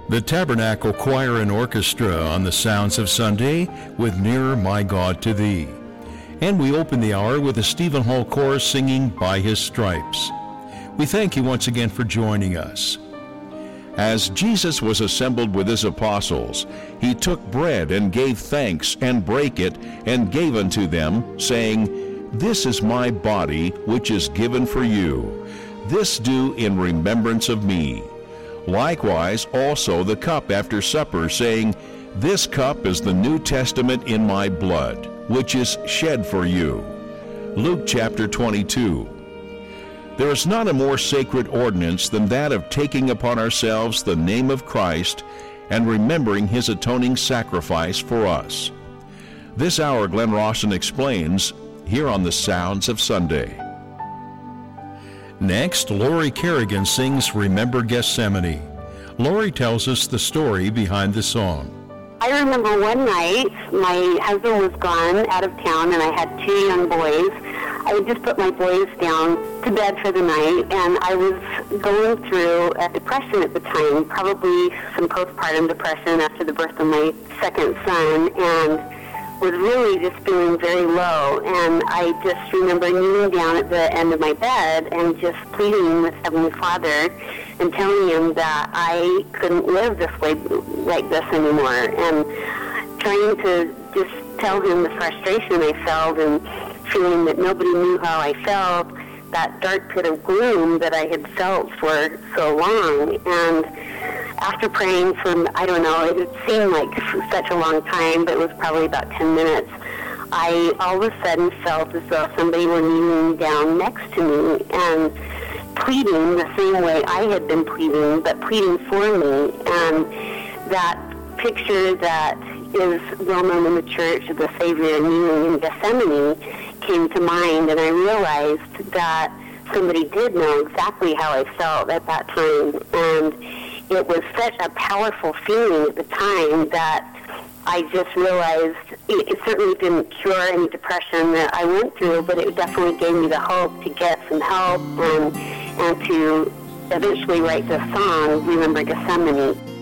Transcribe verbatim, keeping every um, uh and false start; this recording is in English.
The Tabernacle Choir and Orchestra on the Sounds of Sunday with Nearer My God to Thee. And we open the hour with the Stephen Hall Chorus singing By His Stripes. We thank you once again for joining us. As Jesus was assembled with his apostles, he took bread and gave thanks and brake it and gave unto them, saying, This is my body which is given for you. This do in remembrance of me. Likewise also the cup after supper, saying, This cup is the New Testament in my blood, which is shed for you. Luke chapter twenty-two. There is not a more sacred ordinance than that of taking upon ourselves the name of Christ and remembering his atoning sacrifice for us. This hour, Glenn Rawson explains here on the Sounds of Sunday. Next, Lori Kerrigan sings Remember Gethsemane. Lori tells us the story behind the song. I remember one night, my husband was gone out of town and I had two young boys. I had just put my boys down to bed for the night, and I was going through a depression at the time, probably some postpartum depression after the birth of my second son, and was really just feeling very low. And I just remember kneeling down at the end of my bed and just pleading with Heavenly Father and telling him that I couldn't live this way, like this anymore, and trying to just tell him the frustration I felt and feeling that nobody knew how I felt, that dark pit of gloom that I had felt for so long. And after praying for, I don't know, it seemed like such a long time, but it was probably about ten minutes, I all of a sudden felt as though somebody were kneeling down next to me and pleading the same way I had been pleading, but pleading for me. And that picture that is well known in the church of the Savior kneeling in Gethsemane came to mind, and I realized that somebody did know exactly how I felt at that time. And it was such a powerful feeling at the time that I just realized it, it certainly didn't cure any depression that I went through, but it definitely gave me the hope to get some help and, and to eventually write the song, Remember Gethsemane.